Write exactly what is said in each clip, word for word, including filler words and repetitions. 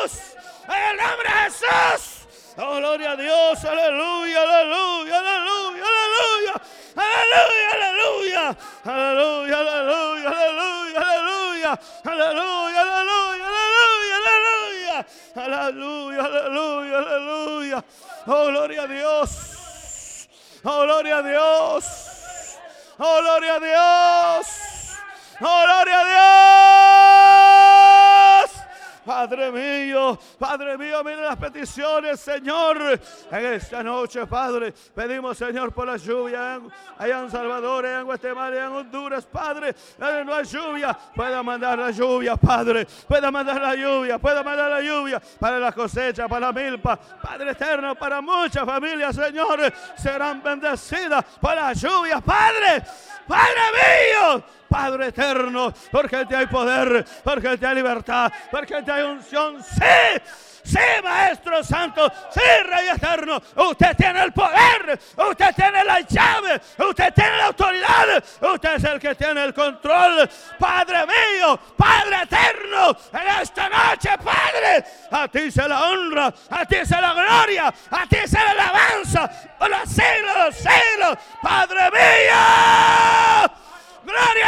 Jesús. En el nombre de Jesús. Oh, gloria a Dios. Aleluya, aleluya, aleluya, aleluya. Aleluya, aleluya. Aleluya, aleluya, aleluya, aleluya. Aleluya, aleluya, aleluya, aleluya. Aleluya, aleluya, aleluya. Oh, gloria a Dios. Oh, gloria a Dios. Oh, gloria a Dios. Oh, gloria a Dios. Padre mío, Padre mío, mira las peticiones, Señor. En esta noche, Padre, pedimos, Señor, por la lluvia allá en Salvador, allá en Guatemala, allá en Honduras, Padre. Donde no hay lluvia, pueda mandar la lluvia, Padre. Pueda mandar la lluvia, pueda mandar la lluvia para la cosecha, para la milpa. Padre eterno, para muchas familias, Señor, serán bendecidas por la lluvia, Padre. Padre mío, Padre eterno, porque te hay poder, porque te hay libertad, porque te hay unción. Sí, sí, Maestro Santo, sí, Rey eterno, usted tiene el poder, usted tiene la llave, usted tiene la autoridad, usted es el que tiene el control. Padre mío, Padre eterno, en esta noche, Padre, a ti se la honra, a ti se la gloria, a ti se la alabanza por los siglos de los siglos. Padre mío, gloria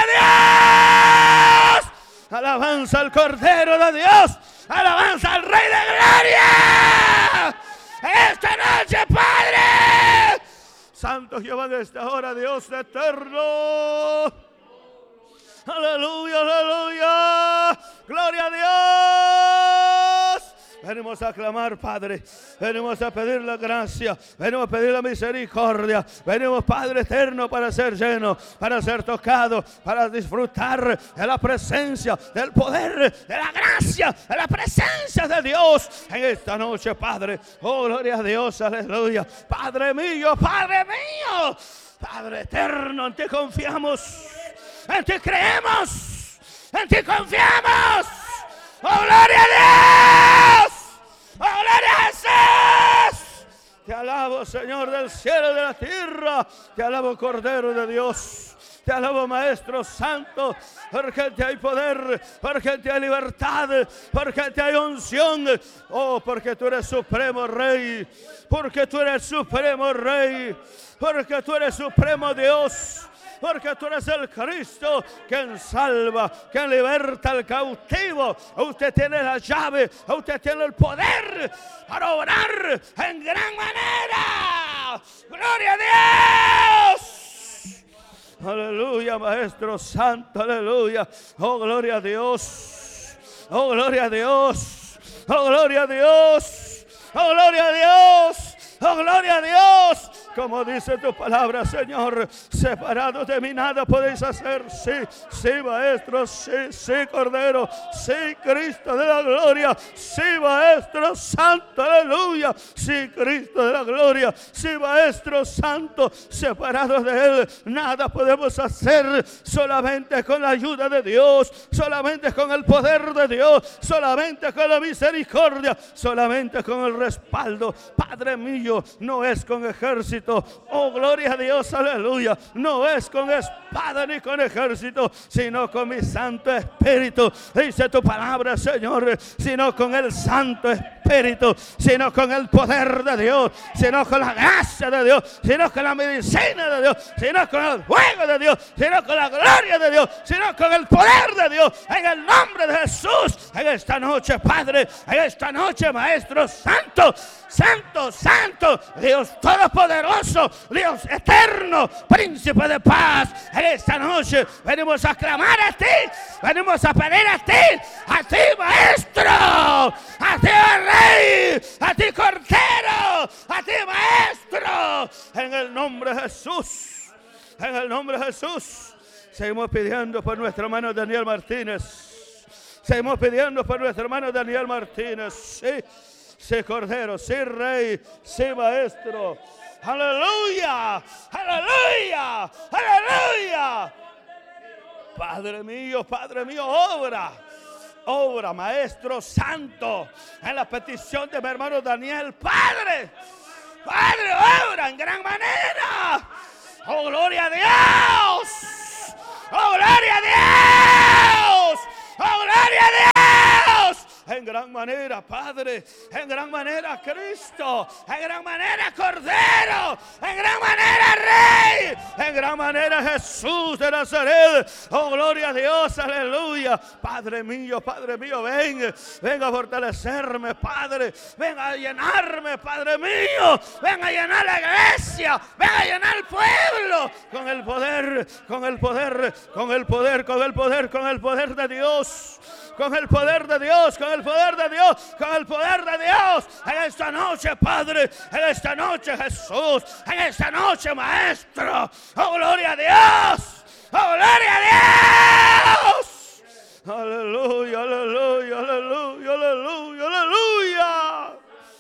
a Dios. Alabanza al Cordero de Dios. Alabanza al Rey de Gloria. Esta noche, Padre. Santo Jehová de esta hora, Dios eterno. Aleluya, aleluya. Gloria a Dios. Venimos a clamar, Padre. Venimos a pedir la gracia. Venimos a pedir la misericordia. Venimos, Padre eterno, para ser llenos, para ser tocados, para disfrutar de la presencia, del poder, de la gracia, de la presencia de Dios en esta noche, Padre. Oh, gloria a Dios, aleluya. Padre mío, Padre mío, Padre eterno, en ti confiamos, en ti creemos, en ti confiamos. ¡Oh, gloria a Dios! ¡Oh, gloria a Jesús! Te alabo, Señor del cielo y de la tierra. Te alabo, Cordero de Dios. Te alabo, Maestro Santo, porque te hay poder, porque te hay libertad, porque te hay unción. Oh, porque tú eres supremo Rey, porque tú eres supremo Rey, porque tú eres supremo Dios. Porque tú eres el Cristo quien salva, quien liberta al cautivo. Usted tiene la llave, usted tiene el poder para obrar en gran manera. ¡Gloria a Dios! Aleluya, Maestro Santo, aleluya. Oh, gloria a Dios. Oh, gloria a Dios. Oh, gloria a Dios. Oh, gloria a Dios. Oh, gloria a Dios. Como dice tu palabra, Señor, separados de mí nada podéis hacer. Sí, sí, Maestro, sí, sí, Cordero, sí, Cristo de la gloria, sí, Maestro Santo, aleluya, sí, Cristo de la gloria, sí, Maestro Santo, separados de Él, nada podemos hacer, solamente con la ayuda de Dios, solamente con el poder de Dios, solamente con la misericordia, solamente con el respaldo. Padre mío, no es con ejército. Oh, gloria a Dios, aleluya. No es con espada ni con ejército, sino con mi Santo Espíritu. Dice tu palabra, Señor, sino con el Santo Espíritu, sino con el poder de Dios, sino con la gracia de Dios, sino con la medicina de Dios, sino con el fuego de Dios, sino con la gloria de Dios, sino con el poder de Dios. En el nombre de Jesús, en esta noche, Padre, en esta noche, Maestro Santo, Santo, Santo, Dios Todopoderoso, Dios eterno, Príncipe de paz, en esta noche venimos a clamar a ti, venimos a pedir a ti, a ti, Maestro, a ti, Rey, a ti, Cordero, a ti, Maestro, en el nombre de Jesús, en el nombre de Jesús. Seguimos pidiendo por nuestro hermano Daniel Martínez, seguimos pidiendo por nuestro hermano Daniel Martínez, sí. Sí, Cordero, sí, Rey, sí, Maestro. Aleluya, aleluya, aleluya. Padre mío, Padre mío, obra, obra, Maestro Santo, en la petición de mi hermano Daniel. Padre, Padre, obra en gran manera. Oh, gloria a Dios. Oh, gloria a Dios. Oh, gloria a Dios. en gran manera, Padre, en gran manera, Cristo, en gran manera, Cordero, en gran manera, Rey, en gran manera, Jesús de Nazaret. Oh, gloria a Dios, aleluya. Padre mío, Padre mío, ven, ven a fortalecerme, Padre, ven a llenarme, Padre mío, ven a llenar la iglesia, ven a llenar el pueblo con el poder, con el poder, con el poder, con el poder, con el poder de Dios. Con el poder de Dios, con el poder de Dios, con el poder de Dios. En esta noche, Padre, en esta noche, Jesús, en esta noche, Maestro. Oh, gloria a Dios. Oh, gloria a Dios. Aleluya, aleluya, aleluya, aleluya, aleluya.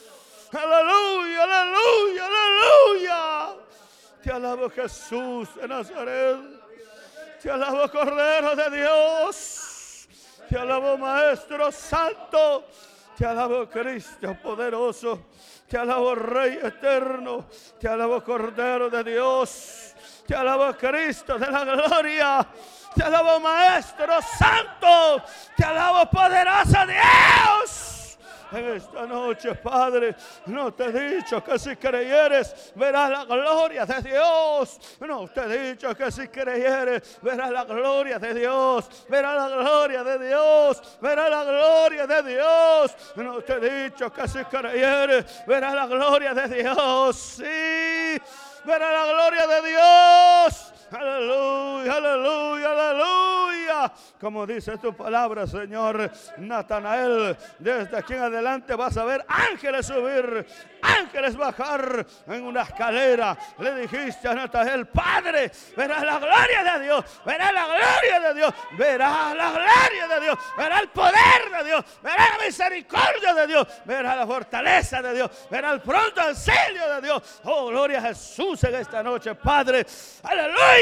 Aleluya, aleluya, aleluya. Te alabo, Jesús de Nazaret. Te alabo, Cordero de Dios. Te alabo, Maestro Santo. Te alabo, Cristo poderoso. Te alabo, Rey eterno. Te alabo, Cordero de Dios. Te alabo, Cristo de la gloria. Te alabo, Maestro Santo. Te alabo, poderoso Dios. En esta noche, Padre, no te he dicho que si creyeres verás la gloria de Dios. No te he dicho que si creyeres verás la gloria de Dios. Verás la gloria de Dios. Verás la gloria de Dios. No te he dicho que si creyeres verás la gloria de Dios. Sí, verás la gloria de Dios. Aleluya, aleluya, aleluya. Como dice tu palabra, Señor, Natanael, desde aquí en adelante vas a ver ángeles subir, ángeles bajar en una escalera. Le dijiste a Natanael, Padre, verás la gloria de Dios, verás la gloria de Dios, verás la gloria de Dios, verás el poder de Dios, verás la misericordia de Dios, verás la fortaleza de Dios, verás el pronto auxilio de Dios. Oh, gloria a Jesús en esta noche, Padre. Aleluya.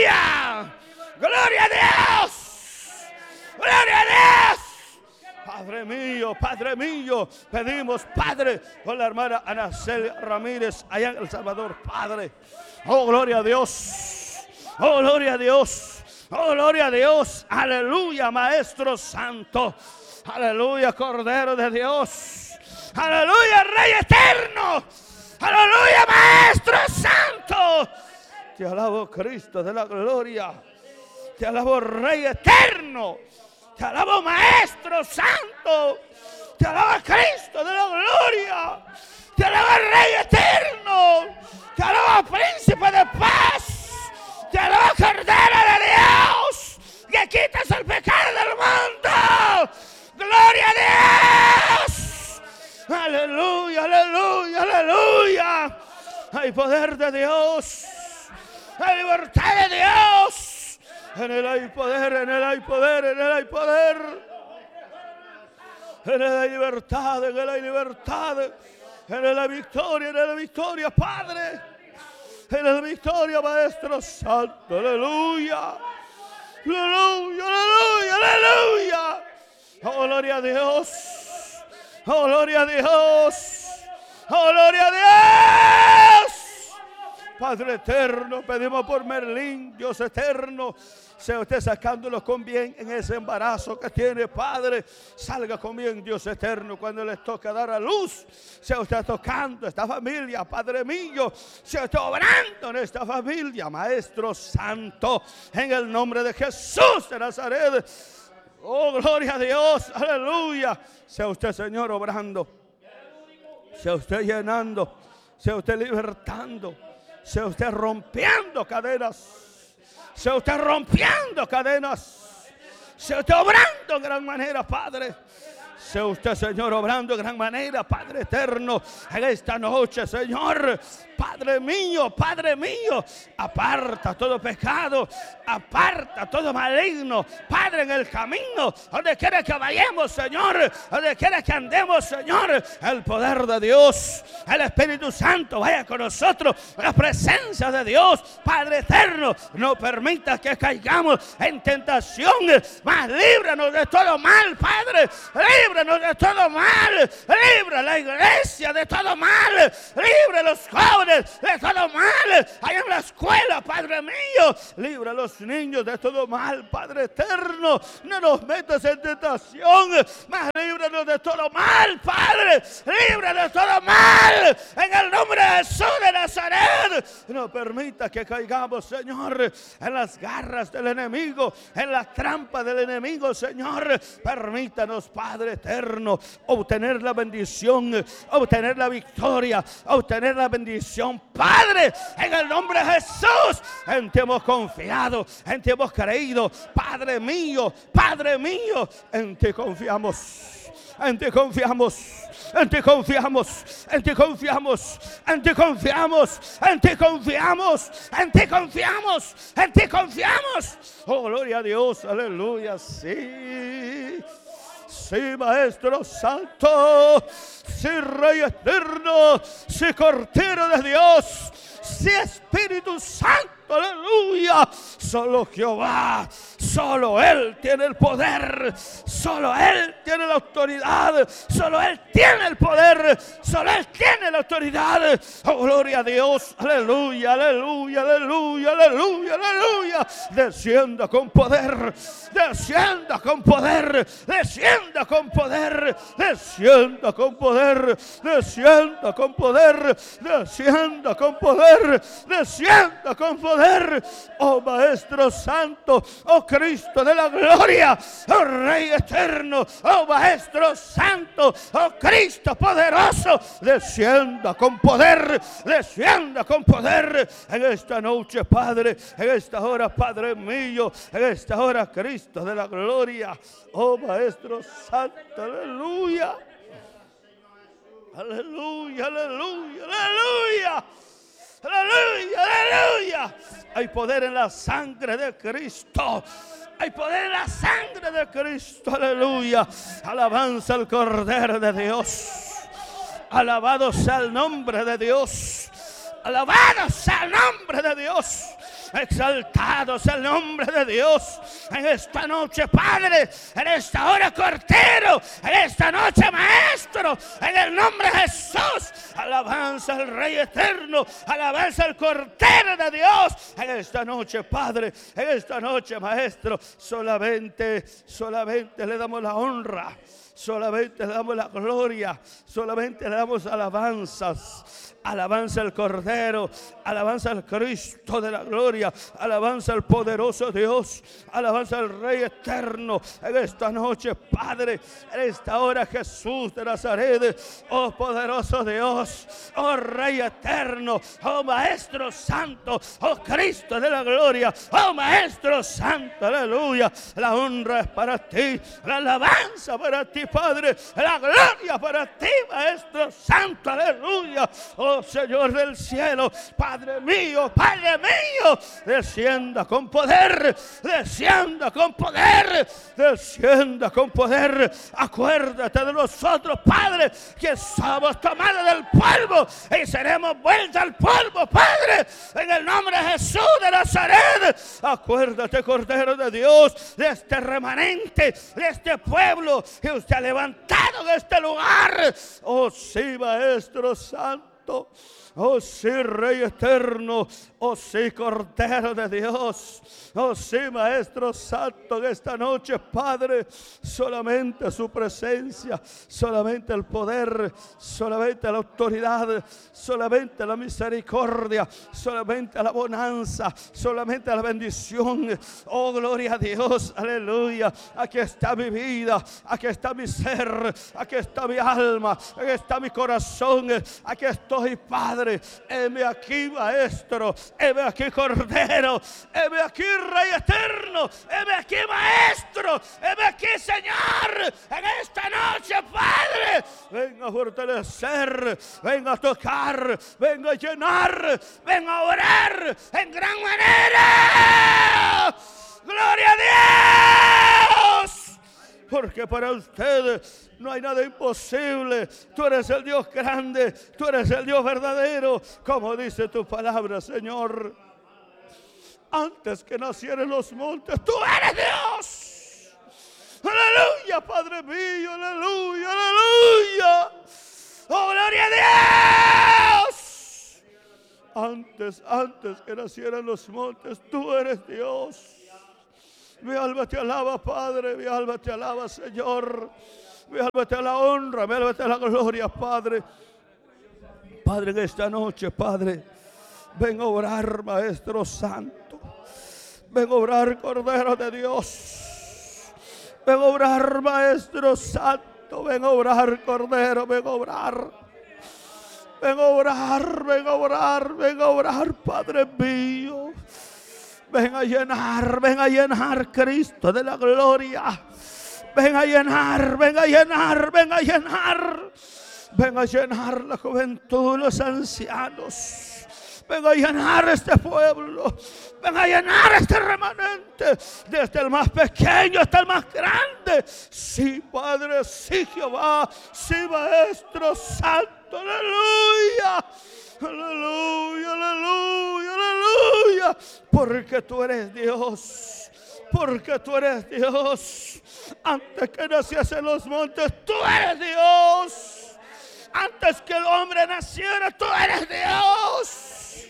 Gloria a Dios. Gloria a Dios. Padre mío, Padre mío, pedimos, Padre, por la hermana Ana Celia Ramírez allá en El Salvador, Padre. Oh, gloria a Dios. Oh, gloria a Dios. Oh, gloria a Dios. Aleluya, Maestro Santo. Aleluya, Cordero de Dios. Aleluya, Rey eterno. Aleluya, Maestro Santo. Te alabo, Cristo de la gloria. Te alabo, Rey eterno. Te alabo, Maestro Santo. Te alabo, Cristo de la gloria. Te alabo, Rey eterno. Te alabo, Príncipe de paz. Te alabo, Cordero de Dios, que quitas el pecado del mundo. Gloria a Dios. Aleluya, aleluya, aleluya. Hay poder de Dios. Hay libertad de Dios. En él hay poder, en él hay poder, en él hay poder. En él hay libertad, en él hay libertad. En él hay victoria, en él hay victoria, Padre. En él hay victoria, Maestro Santo. Aleluya. Aleluya, aleluya, aleluya. Oh, gloria a Dios. Oh, gloria a Dios. Oh, gloria a Dios. Padre eterno, pedimos por Merlín, Dios eterno, sea usted sacándolo con bien en ese embarazo que tiene, Padre. Salga con bien, Dios eterno, cuando les toca dar a luz. Sea usted tocando esta familia, Padre mío. Sea usted obrando en esta familia, Maestro Santo, en el nombre de Jesús de Nazaret. Oh, gloria a Dios, aleluya. Sea usted, Señor, obrando. Sea usted llenando. Sea usted libertando. Sea usted rompiendo cadenas. Sea usted rompiendo cadenas. Sea usted obrando en gran manera, Padre. Sea usted, Señor, obrando de gran manera, Padre eterno, en esta noche, Señor. Padre mío, Padre mío, aparta todo pecado, aparta todo maligno, Padre, en el camino, donde quiera que vayamos, Señor, donde quiera que andemos, Señor, el poder de Dios, el Espíritu Santo vaya con nosotros, la presencia de Dios, Padre eterno, no permita que caigamos en tentaciones, mas líbranos de todo mal, Padre, líbranos de todo mal, libra la iglesia de todo mal, libra los jóvenes de todo mal, allá en la escuela, Padre mío, libra a los niños de todo mal, Padre eterno, no nos metas en tentación, mas líbranos líbranos de todo mal, Padre, líbranos de todo mal, en el nombre de Jesús de Nazaret. No permita que caigamos, Señor, en las garras del enemigo, en la trampa del enemigo, Señor. Permítanos, Padre eterno, obtener la bendición, obtener la victoria, obtener la bendición, Padre, en el nombre de Jesús. En ti hemos confiado, en ti hemos creído, Padre mío, Padre mío, en ti confiamos, en ti confiamos, en ti confiamos, en ti confiamos, en ti confiamos, en ti confiamos, en ti confiamos, en ti confiamos. Oh, gloria a Dios, aleluya, sí. Sí, Maestro Santo, sí, Rey eterno, sí, Cordero de Dios, sí, Espíritu Santo, aleluya. Solo Jehová, solo Él tiene el poder, solo Él tiene la autoridad, solo Él tiene el poder, solo Él tiene la autoridad. Oh, gloria a Dios, aleluya, aleluya, aleluya, aleluya, aleluya. Descienda con poder, descienda con poder, descienda con poder, descienda con poder, descienda con poder, descienda con poder, descienda con poder. Oh, Maestro Santo, oh Cristo de la gloria, oh Rey eterno, oh Maestro Santo, oh Cristo poderoso, descienda con poder, descienda con poder en esta noche, Padre, en esta hora, Padre mío, en esta hora, Cristo de la gloria, oh Maestro Santo, aleluya, aleluya, aleluya, aleluya. Aleluya, aleluya. Hay poder en la sangre de Cristo. Hay poder en la sangre de Cristo. Aleluya. Alabanza al Cordero de Dios. Alabado sea el nombre de Dios. Alabado sea el nombre de Dios. Exaltado sea el nombre de Dios en esta noche, Padre, en esta hora, Cordero, en esta noche, Maestro, en el nombre de Jesús. Alabanza al Rey eterno, alabanza al Cordero de Dios en esta noche, Padre, en esta noche, Maestro. Solamente, solamente le damos la honra, solamente le damos la gloria, solamente le damos alabanzas. Alabanza al Cordero, alabanza al Cristo de la gloria, alabanza al poderoso Dios, alabanza al Rey eterno en esta noche, Padre, en esta hora, Jesús de Nazaret. Oh poderoso Dios, oh Rey eterno, oh Maestro Santo, oh Cristo de la gloria, oh Maestro Santo, aleluya. La honra es para ti, la alabanza para ti, Padre, la gloria para ti, Maestro Santo, aleluya. Oh Señor del cielo, Padre mío, Padre mío, descienda con poder, descienda con poder, descienda con poder. Acuérdate de nosotros, Padre, que somos tomados del polvo y seremos vueltos al polvo, Padre, en el nombre de Jesús de Nazaret. Acuérdate, Cordero de Dios, de este remanente, de este pueblo que usted ha levantado en este lugar. Oh sí, Maestro Santo. Oh sí, Rey eterno, oh sí, Cordero de Dios, oh sí, Maestro Santo, en esta noche, Padre, solamente su presencia, solamente el poder, solamente la autoridad, solamente la misericordia, solamente la bonanza, solamente la bendición. Oh, gloria a Dios, aleluya. Aquí está mi vida, aquí está mi ser, aquí está mi alma, aquí está mi corazón, aquí estoy, Padre. Heme aquí, Maestro, heme aquí, Cordero, heme aquí, Rey eterno, heme aquí, Maestro, heme aquí, Señor, en esta noche, Padre. Venga a fortalecer, venga a tocar, venga a llenar, venga a orar en gran manera. ¡Gloria a Dios! Porque para usted no hay nada imposible. Tú eres el Dios grande, tú eres el Dios verdadero, como dice tu palabra, Señor. Antes que nacieran los montes, tú eres Dios. Aleluya, Padre mío, aleluya, aleluya. Oh, gloria a Dios. Antes, antes que nacieran los montes, tú eres Dios. Mi alma te alaba, Padre, mi alma te alaba, Señor. Mi alma te la honra, mi alma te la gloria, Padre. Padre, en esta noche, Padre, ven a obrar, Maestro Santo. Ven a obrar, Cordero de Dios. Ven a obrar, Maestro Santo. Ven a obrar, Cordero, ven a obrar. Ven a obrar, ven a obrar, ven a obrar, Padre mío. Ven a llenar, ven a llenar, Cristo de la gloria. Ven a llenar, ven a llenar, ven a llenar. Ven a llenar la juventud, los ancianos. Ven a llenar este pueblo. Ven a llenar este remanente. Desde el más pequeño hasta el más grande. Sí, Padre, sí, Jehová. Sí, Maestro Santo. Aleluya. Aleluya, aleluya, aleluya. Porque tú eres Dios. Porque tú eres Dios. Antes que naciesen los montes, tú eres Dios. Antes que el hombre naciera, tú eres Dios.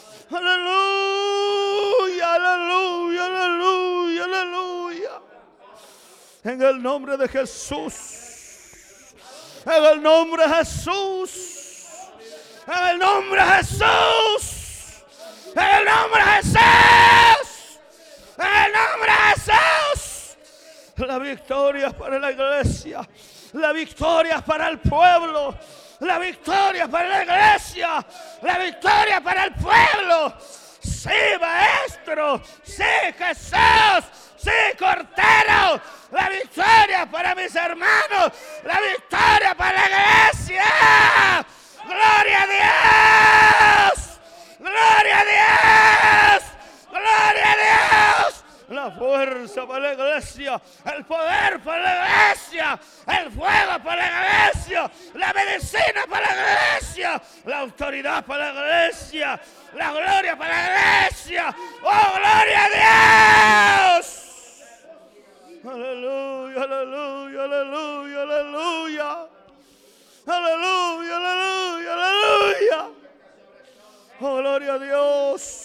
Aleluya, aleluya, aleluya, aleluya. En el nombre de Jesús. En el nombre de Jesús. En el nombre de Jesús. En el nombre de Jesús. En el nombre de Jesús. La victoria para la iglesia. La victoria para el pueblo. La victoria para la iglesia. La victoria para el pueblo. Sí, Maestro. Sí, Jesús. Sí, Cordero. La victoria para mis hermanos. La victoria para la iglesia. Gloria a Dios. Gloria a Dios. Gloria a Dios. La fuerza para la iglesia, el poder para la iglesia, el fuego para la iglesia, la medicina para la iglesia, la autoridad para la iglesia, la gloria para la iglesia. ¡Oh, gloria a Dios! Aleluya, aleluya, aleluya, aleluya. Aleluya, aleluya, aleluya. Oh, gloria a Dios.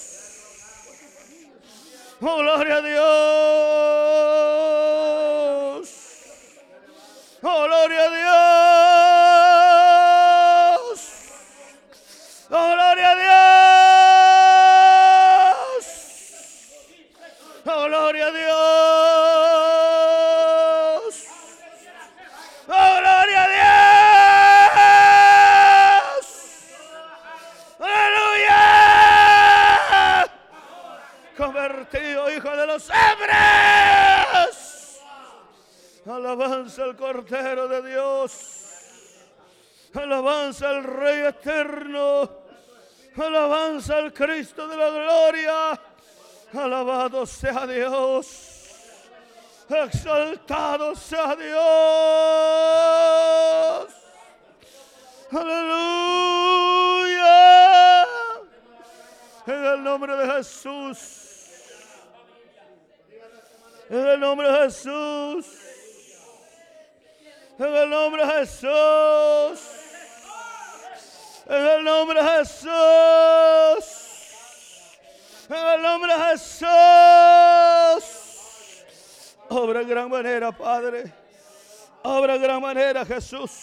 Oh, gloria a Dios. Oh, gloria a Dios. Oh, gloria a Dios. Oh, gloria a Dios. Oh, gloria a Dios. Aleluya. Convertido, hijo de los hombres. Alabanza al Cordero de Dios. Alabanza al Rey eterno. Alabanza al Cristo de la gloria. Alabado sea Dios. Exaltado sea Dios. Aleluya. En el nombre de Jesús. En el nombre de Jesús. En el nombre de Jesús. En el nombre de Jesús. En el nombre de Jesús. Obra en gran manera, Padre. Obra en gran manera, Jesús.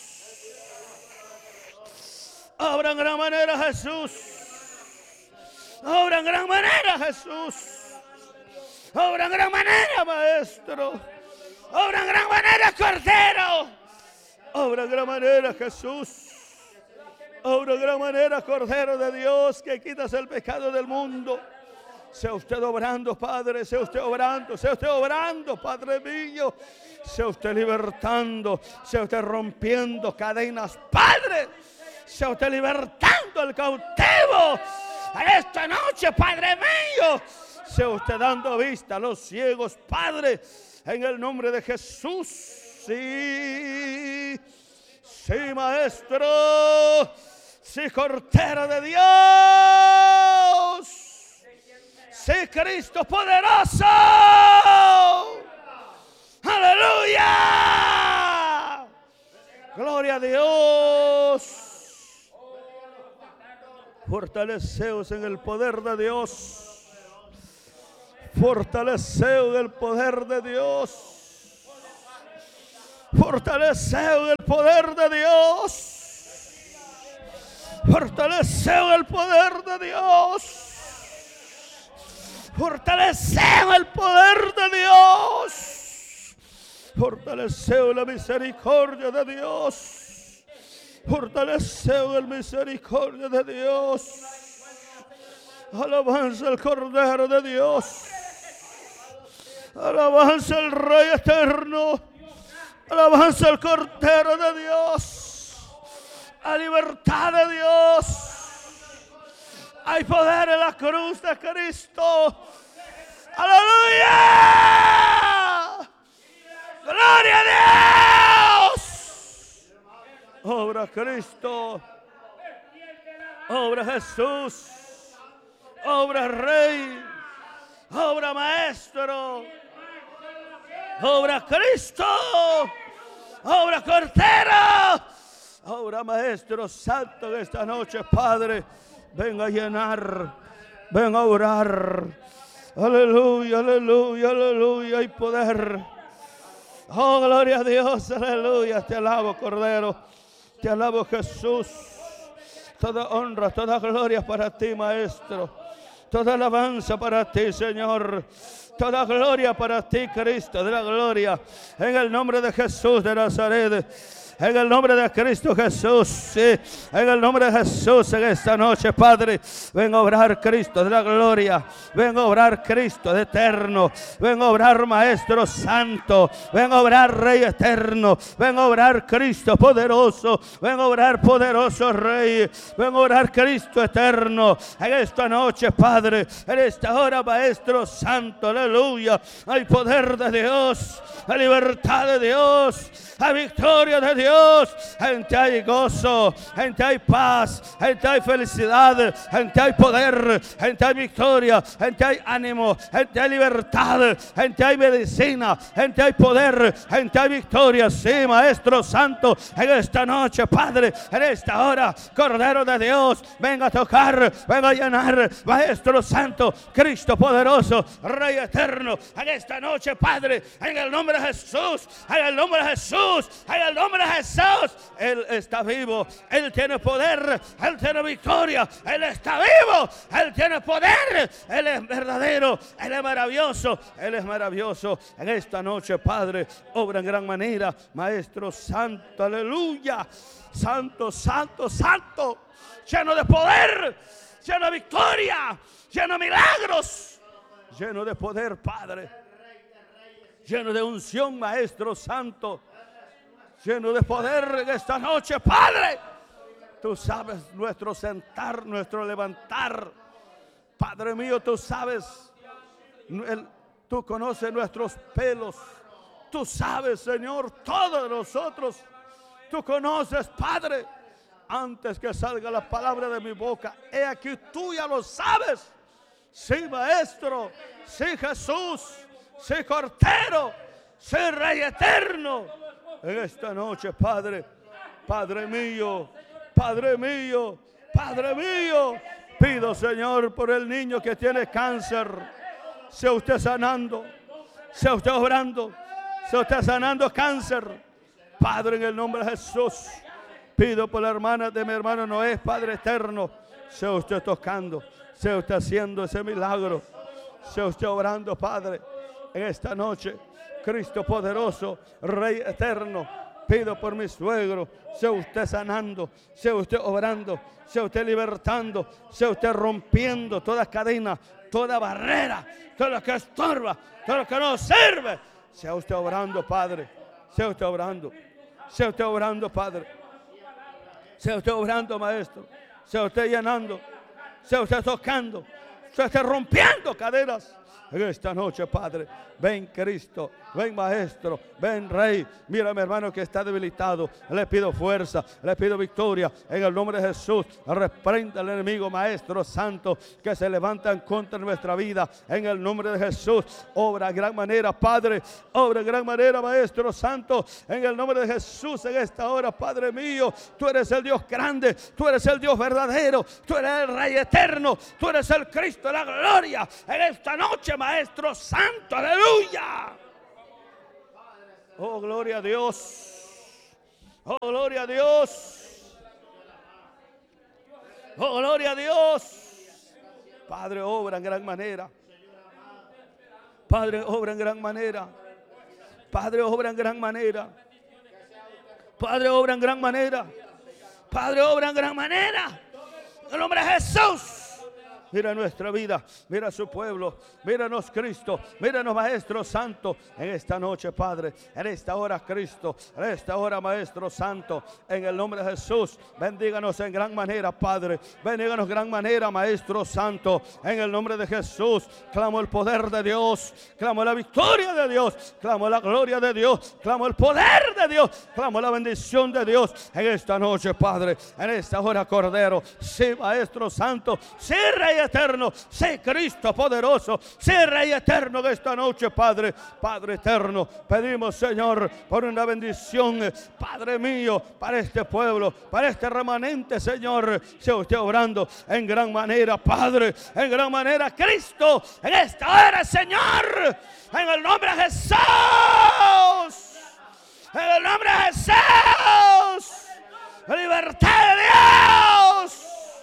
Obra en gran manera, Jesús. Obra en gran manera, Jesús. Obra en gran manera, Maestro. Obra en gran manera, Cordero. Obra en gran manera, Jesús. Obra en gran manera, Cordero de Dios, que quitas el pecado del mundo. Sea usted obrando, Padre. Sea usted obrando. Sea usted obrando, Padre mío. Sea usted libertando. Sea usted rompiendo cadenas, Padre. Sea usted libertando al cautivo. A esta noche, Padre mío. Sea usted dando vista a los ciegos, Padre, en el nombre de Jesús. Sí, sí, Maestro. Sí, Cordero de Dios. Sí, Cristo poderoso. Aleluya. Gloria a Dios. Fortaleceos en el poder de Dios. Fortaleceos en el poder de Dios. Fortaleceu en el poder de Dios. Fortaleceu en el poder de Dios. Fortaleceu el poder de Dios. Fortaleceu la misericordia de Dios. Fortaleceu el misericordia de Dios. Alabanza al Cordero de Dios. Alabanza al Rey eterno. Alabanza al Cordero de Dios. A libertad de Dios. Hay poder en la cruz de Cristo. ¡Aleluya! ¡Gloria a Dios! Obra Cristo. Obra Jesús. Obra Rey. Obra Maestro. Obra Cristo. Obra Cordero. Obra Maestro Santo de esta noche, Padre. Venga a llenar, venga a orar. Aleluya, aleluya, aleluya. Hay poder. Oh, gloria a Dios, aleluya. Te alabo, Cordero. Te alabo, Jesús. Toda honra, toda gloria para ti, Maestro. Toda alabanza para ti, Señor. Toda gloria para ti, Cristo de la gloria. En el nombre de Jesús de Nazaret. En el nombre de Cristo Jesús, sí, en el nombre de Jesús en esta noche, Padre, ven a obrar Cristo de la gloria, ven a obrar Cristo de eterno, ven a obrar Maestro Santo, ven a obrar Rey eterno, ven a obrar Cristo poderoso, ven a obrar poderoso Rey, ven a obrar Cristo eterno en esta noche, Padre, en esta hora, Maestro Santo, aleluya, hay poder de Dios, hay libertad de Dios, hay victoria de Dios. En ti hay gozo, en ti hay paz, en ti hay felicidad, en ti hay poder, en ti hay victoria, en ti hay ánimo, en ti hay libertad, en ti hay medicina, en ti hay poder, en ti hay victoria. Sí, Maestro Santo, en esta noche, Padre, en esta hora, Cordero de Dios, venga a tocar, venga a llenar, Maestro Santo, Cristo poderoso, Rey eterno, en esta noche, Padre, en el nombre de Jesús, en el nombre de Jesús, en el nombre de Jesús. Él está vivo, Él tiene poder, Él tiene victoria, Él está vivo, Él tiene poder, Él es verdadero, Él es maravilloso, Él es maravilloso. En esta noche, Padre, obra en gran manera, Maestro Santo, aleluya, Santo, Santo, Santo, lleno de poder, lleno de victoria, lleno de milagros, lleno de poder, Padre, lleno de unción, Maestro Santo, lleno de poder en esta noche, Padre. Tú sabes nuestro sentar, nuestro levantar. Padre mío, tú sabes, el, tú conoces nuestros pelos. Tú sabes, Señor, todo de nosotros. Tú conoces, Padre, antes que salga la palabra de mi boca. He aquí, tú ya lo sabes. Sí, Maestro, sí, Jesús, sí, Cordero, sí, Rey eterno. En esta noche, Padre, Padre mío, Padre mío, Padre mío, pido, Señor, por el niño que tiene cáncer, sea usted sanando, sea usted obrando, sea usted sanando cáncer, Padre, en el nombre de Jesús. Pido por la hermana de mi hermano Noé, Padre eterno, sea usted tocando, sea usted haciendo ese milagro, sea usted obrando, Padre, en esta noche. Cristo poderoso, Rey eterno, pido por mi suegro, sea usted sanando, sea usted obrando, sea usted libertando, sea usted rompiendo toda cadena, toda barrera, todo lo que estorba, todo lo que no sirve, sea usted obrando, Padre, sea usted obrando, sea usted obrando, Padre, sea usted obrando, Maestro, sea usted llenando, sea usted tocando, sea usted rompiendo cadenas. En esta noche, Padre, ven Cristo, ven Maestro, ven Rey. Mira, mi hermano que está debilitado, le pido fuerza, le pido victoria en el nombre de Jesús. Reprenda al enemigo, Maestro Santo, que se levanta en contra de nuestra vida en el nombre de Jesús. Obra de gran manera, Padre, obra de gran manera, Maestro Santo, en el nombre de Jesús. En esta hora, Padre mío, tú eres el Dios grande, tú eres el Dios verdadero, tú eres el Rey eterno, tú eres el Cristo de la gloria. En esta noche, Maestro Santo, aleluya. Oh, gloria a Dios. Oh, gloria a Dios. Oh, gloria a Dios. Padre, obra en gran manera. Padre, obra en gran manera. Padre, obra en gran manera. Padre, obra en gran manera. Padre, obra en gran manera. En el nombre de Jesús. Mira nuestra vida, mira su pueblo, míranos Cristo, míranos Maestro Santo, en esta noche Padre, en esta hora Cristo, en esta hora Maestro Santo, en el nombre de Jesús, bendíganos en gran manera Padre, bendíganos en gran manera Maestro Santo, en el nombre de Jesús, clamo el poder de Dios, clamo la victoria de Dios, clamo la gloria de Dios, clamo el poder de Dios, clamo la bendición de Dios en esta noche Padre, en esta hora Cordero, sí Maestro Santo, sí Rey eterno, sé Cristo poderoso, sé Rey eterno de esta noche, Padre, Padre eterno, pedimos Señor por una bendición, Padre mío, para este pueblo, para este remanente, Señor, sea usted obrando en gran manera, Padre, en gran manera, Cristo, en esta hora, Señor, en el nombre de Jesús, en el nombre de Jesús, libertad de Dios.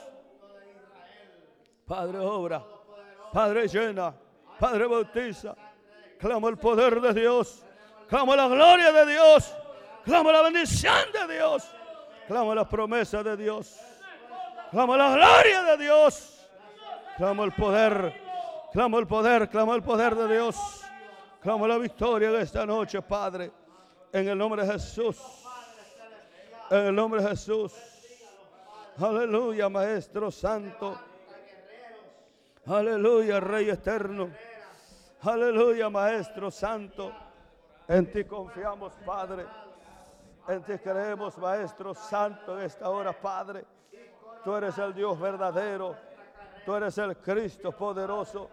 Padre, obra, Padre, llena, Padre, bautiza. Clamo el poder de Dios, clamo la gloria de Dios, clamo la bendición de Dios, clamo la promesa de Dios, clamo la gloria de Dios, clamo el poder, clamo el poder, clamo el poder de Dios, clamo la victoria de esta noche, Padre, en el nombre de Jesús, en el nombre de Jesús. Aleluya, Maestro Santo. Aleluya, Rey eterno. Aleluya, Maestro Santo. En ti confiamos, Padre. En ti creemos, Maestro Santo, en esta hora, Padre. Tú eres el Dios verdadero. Tú eres el Cristo poderoso.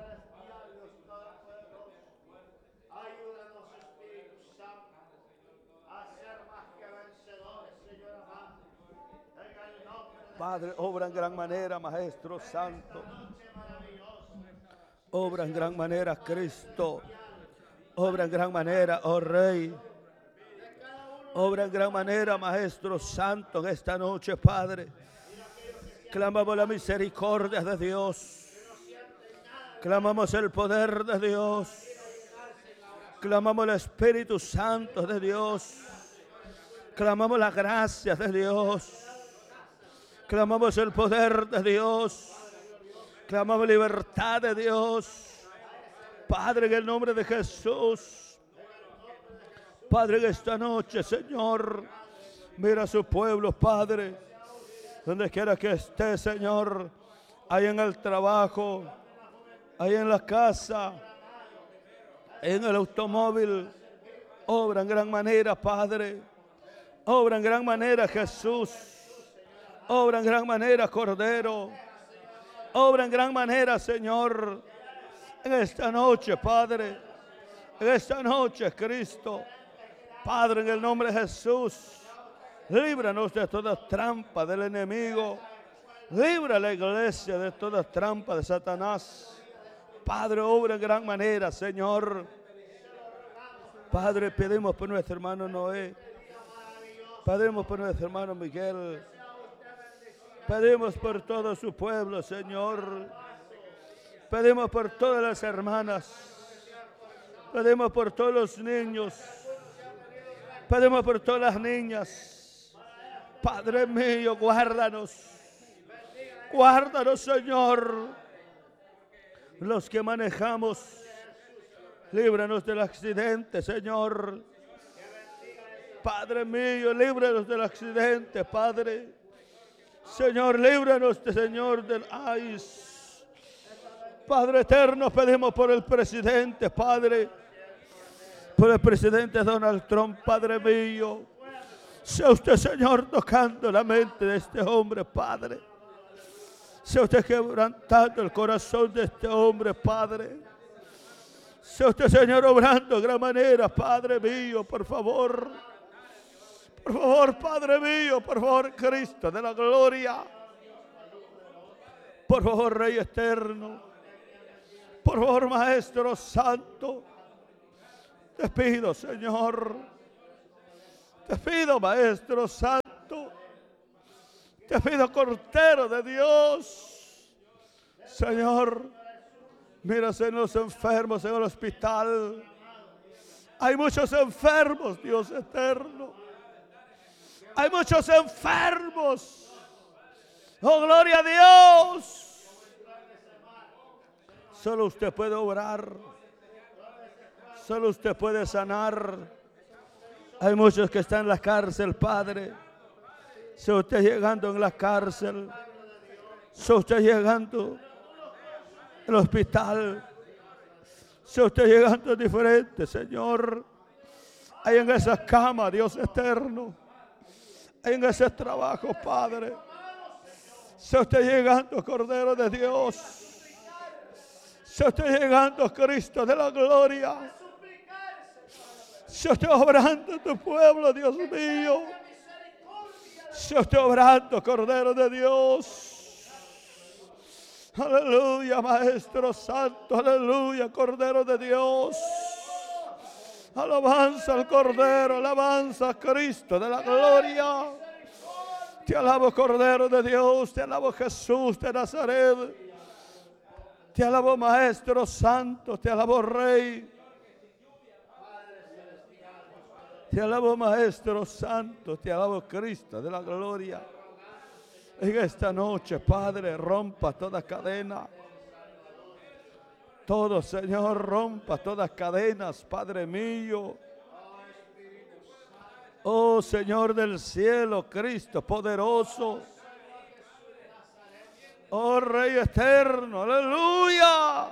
Padre, obra en gran manera, Maestro Santo. Obra en gran manera, Cristo. Obra en gran manera, oh Rey. Obra en gran manera, Maestro Santo, en esta noche, Padre. Clamamos la misericordia de Dios. Clamamos el poder de Dios. Clamamos el Espíritu Santo de Dios. Clamamos la gracia de Dios. Clamamos el poder de Dios. Clamamos libertad de Dios. Padre, en el nombre de Jesús. Padre, en esta noche, Señor, mira a su pueblo, Padre. Donde quiera que esté, Señor. Ahí en el trabajo. Ahí en la casa. En el automóvil. Obra en gran manera, Padre. Obra en gran manera, Jesús. Obra en gran manera, Cordero. Obra en gran manera, Señor, en esta noche, Padre, en esta noche, Cristo. Padre, en el nombre de Jesús, líbranos de toda trampa del enemigo. Libra a la iglesia de toda trampa de Satanás. Padre, obra en gran manera, Señor. Padre, pedimos por nuestro hermano Noé. Pedimos por nuestro hermano Miguel. Pedimos por todo su pueblo, Señor. Pedimos por todas las hermanas. Pedimos por todos los niños. Pedimos por todas las niñas. Padre mío, guárdanos. Guárdanos, Señor. Los que manejamos, líbranos del accidente, Señor. Padre mío, líbranos del accidente, Padre. Señor, líbranos, Señor, del I C E. Padre eterno, pedimos por el presidente, Padre. Por el presidente Donald Trump, Padre mío. Sea usted, Señor, tocando la mente de este hombre, Padre. Sea usted quebrantando el corazón de este hombre, Padre. Sea usted, Señor, obrando de gran manera, Padre mío, por favor. Por favor, Padre mío, por favor, Cristo de la gloria. Por favor, Rey eterno. Por favor, Maestro Santo. Te pido, Señor, Te pido, Maestro Santo. Te pido, Cordero de Dios. Señor, mira en los enfermos en el hospital. Hay muchos enfermos, Dios eterno. Hay muchos enfermos. Oh, gloria a Dios. Solo usted puede obrar. Solo usted puede sanar. Hay muchos que están en la cárcel, Padre. Si usted llegando en la cárcel, si usted llegando al hospital, si usted llegando diferente, Señor, hay en esa cama, Dios eterno, hay en ese trabajo, Padre. Si usted llegando, Cordero de Dios, si usted llegando, Cristo de la gloria, si usted obrando en tu pueblo, Dios mío, si usted obrando, Cordero de Dios, aleluya, Maestro Santo, aleluya, Cordero de Dios, alabanza al Cordero, alabanza a Cristo de la gloria. Te alabo, Cordero de Dios, te alabo, Jesús de Nazaret, te alabo, Maestro Santo, te alabo, Rey. Te alabo, Maestro Santo, te alabo, Cristo de la gloria. En esta noche, Padre, rompa toda cadena. Todo, Señor, rompa todas cadenas, Padre mío. Oh, Señor del cielo, Cristo poderoso. Oh, Rey eterno, aleluya.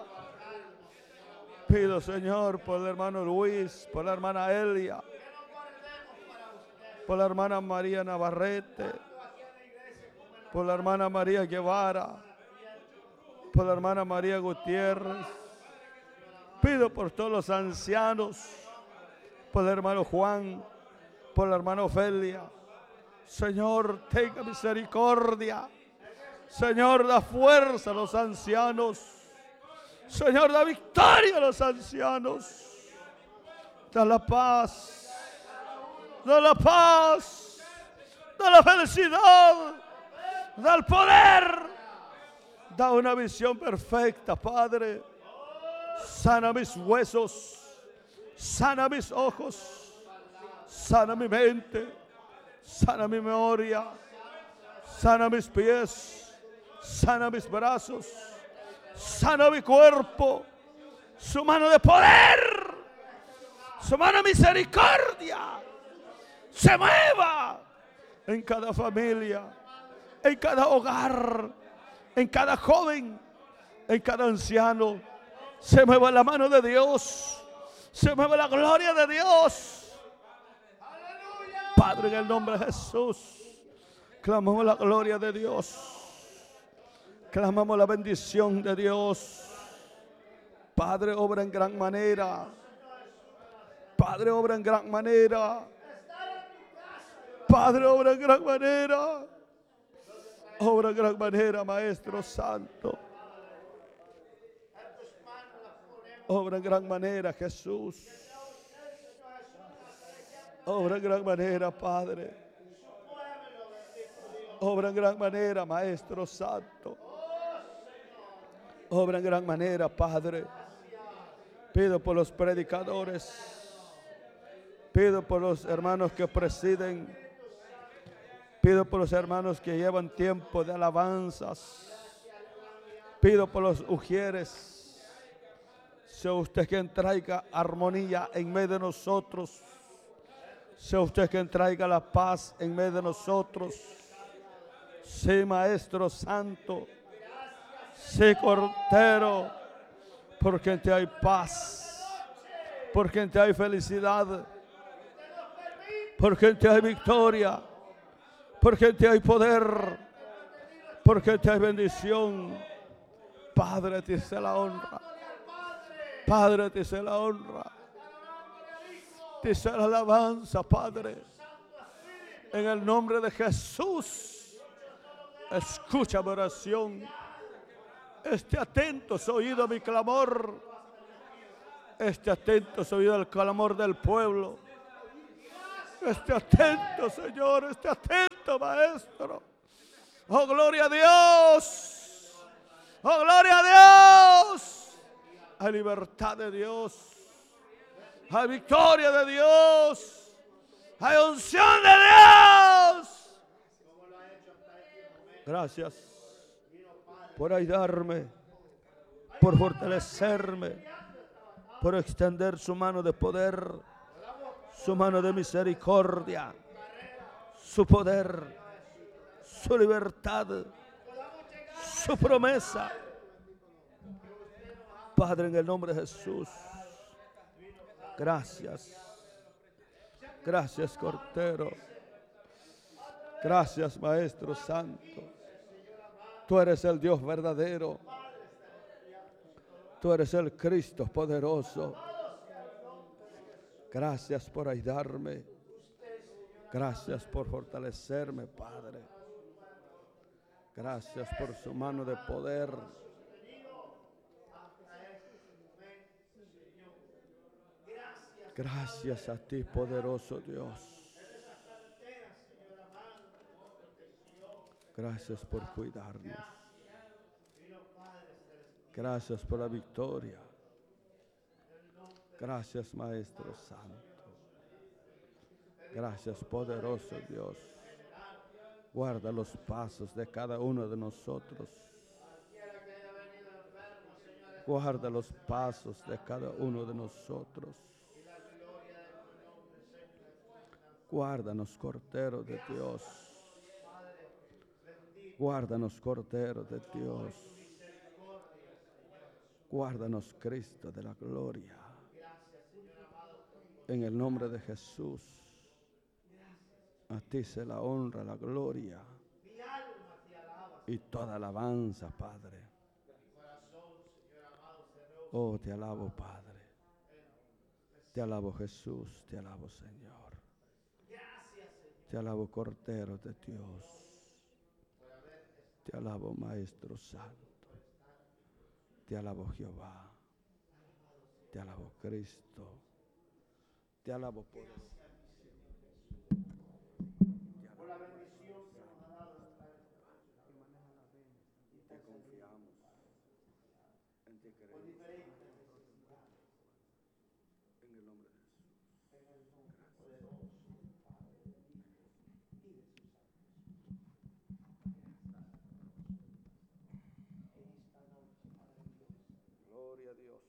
Pido, Señor, por el hermano Luis, por la hermana Elia, por la hermana María Navarrete, por la hermana María Guevara, por la hermana María Gutiérrez. Pido por todos los ancianos, por el hermano Juan, por la hermana Ofelia. Señor, tenga misericordia. Señor, da fuerza a los ancianos. Señor, da victoria a los ancianos. Da la paz. Da la paz, da la felicidad, da el poder, da una visión perfecta, Padre. Sana mis huesos, sana mis ojos, sana mi mente, sana mi memoria, sana mis pies, sana mis brazos, sana mi cuerpo. Su mano de poder, su mano de misericordia se mueva en cada familia, en cada hogar, en cada joven, en cada anciano. Se mueva la mano de Dios, se mueva la gloria de Dios. Padre, en el nombre de Jesús, clamamos la gloria de Dios, clamamos la bendición de Dios. Padre, obra en gran manera. Padre, obra en gran manera. Padre, obra en gran manera. Obra en gran manera, Maestro Santo. Obra en gran manera, Jesús. Obra en gran manera, Padre. Obra en gran manera, Maestro Santo. Obra en gran manera, Padre. Pido por los predicadores. Pido por los hermanos que presiden. Pido por los hermanos que llevan tiempo de alabanzas. Pido por los ujieres. Sea usted quien traiga armonía en medio de nosotros. Sea usted quien traiga la paz en medio de nosotros. Sí, Maestro Santo. Sí, Cordero. Porque en ti hay paz. Porque en ti hay felicidad. Porque en ti hay victoria. Porque en ti hay poder. Porque en ti hay bendición. Padre, a ti sea la honra. Padre, a ti sea la honra. Te sea la alabanza, Padre. En el nombre de Jesús. Escucha mi oración. Esté atento, su oído a mi clamor. Esté atento, su oído al clamor del pueblo. Esté atento, Señor, esté atento, Maestro. Oh, gloria a Dios. Oh, gloria a Dios. Hay libertad de Dios. Hay victoria de Dios. Hay unción de Dios. Gracias por ayudarme, por fortalecerme, por extender su mano de poder, su mano de misericordia, su poder, su libertad, su promesa. Padre, en el nombre de Jesús, gracias. Gracias, Cordero. Gracias, Maestro Santo. Tú eres el Dios verdadero. Tú eres el Cristo poderoso. Gracias por ayudarme. Gracias por fortalecerme, Padre. Gracias por su mano de poder. Gracias a ti, poderoso Dios. Gracias por cuidarnos. Gracias por la victoria. Gracias, Maestro Santo. Gracias, poderoso Dios. Guarda los pasos de cada uno de nosotros. Guarda los pasos de cada uno de nosotros. Guárdanos, Cordero de Dios. Guárdanos, Cordero de Dios. Guárdanos, Cristo de la gloria. En el nombre de Jesús, a ti se la honra, la gloria y toda alabanza, Padre. Oh, te alabo, Padre. Te alabo, Jesús. Te alabo, Señor. Te alabo, Cordero de Dios. Te alabo, Maestro Santo. Te alabo, Jehová. Te alabo, Cristo. Te alabo por por la bendición que nos ha dado esta y te confiamos. En ti creemos. En el nombre de Jesús. Gloria a Dios.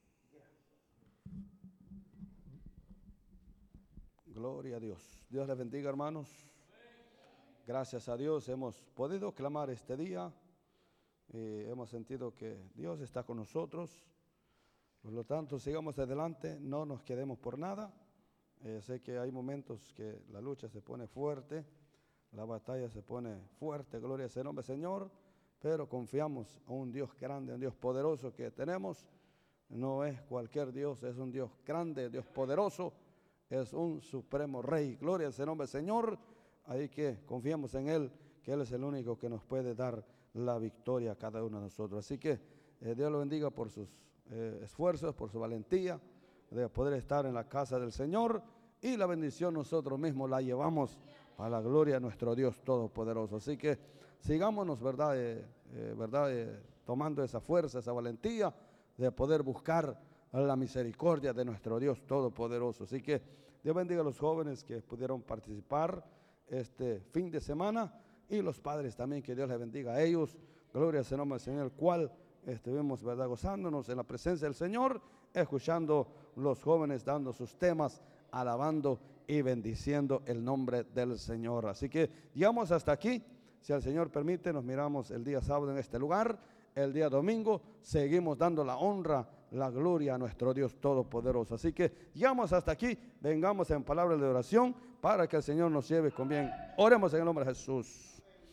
Gloria a Dios. Dios les bendiga, hermanos. Gracias a Dios hemos podido clamar este día. Eh, hemos sentido que Dios está con nosotros. Por lo tanto, sigamos adelante, no nos quedemos por nada. Eh, sé que hay momentos que la lucha se pone fuerte, la batalla se pone fuerte, gloria a ese nombre, Señor. Pero confiamos a un Dios grande, un Dios poderoso que tenemos. No es cualquier Dios, es un Dios grande, Dios poderoso. Es un supremo rey, gloria a ese nombre, Señor. Ahí que confiamos en Él, que Él es el único que nos puede dar la victoria a cada uno de nosotros. Así que eh, Dios lo bendiga por sus eh, esfuerzos, por su valentía de poder estar en la casa del Señor, y la bendición nosotros mismos la llevamos para la gloria de nuestro Dios Todopoderoso. Así que sigámonos, ¿verdad? Eh, eh, ¿verdad? Eh, tomando esa fuerza, esa valentía de poder buscar la misericordia de nuestro Dios Todopoderoso. Así que Dios bendiga a los jóvenes que pudieron participar este fin de semana, y los padres también, que Dios les bendiga a ellos. Gloria a ese nombre del Señor, el cual estuvimos, ¿verdad?, gozándonos en la presencia del Señor, escuchando los jóvenes dando sus temas, alabando y bendiciendo el nombre del Señor. Así que llegamos hasta aquí. Si el Señor permite, nos miramos el día sábado en este lugar. El día domingo seguimos dando la honra, la gloria a nuestro Dios Todopoderoso. Así que llegamos hasta aquí. Vengamos en palabras de oración para que el Señor nos lleve con bien. Oremos en el nombre de Jesús.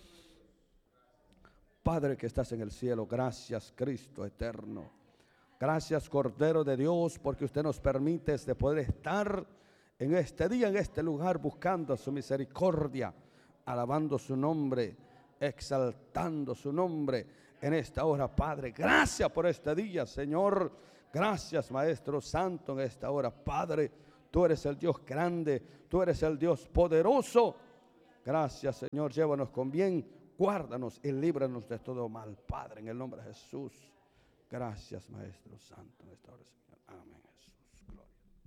Padre que estás en el cielo, gracias, Cristo eterno. Gracias, Cordero de Dios, porque usted nos permite de poder estar en este día, en este lugar, buscando su misericordia, alabando su nombre, exaltando su nombre en esta hora, Padre. Gracias por este día, Señor. Gracias, Maestro Santo, en esta hora, Padre. Tú eres el Dios grande, tú eres el Dios poderoso. Gracias, Señor, llévanos con bien, guárdanos y líbranos de todo mal, Padre, en el nombre de Jesús. Gracias, Maestro Santo, en esta hora, Señor. Amén, Jesús. Gloria.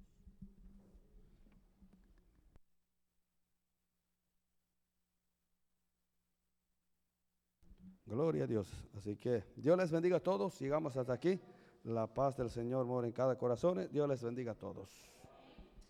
Gloria a Dios. Así que Dios les bendiga a todos. Sigamos hasta aquí. La paz del Señor mora en cada corazón. Dios les bendiga a todos.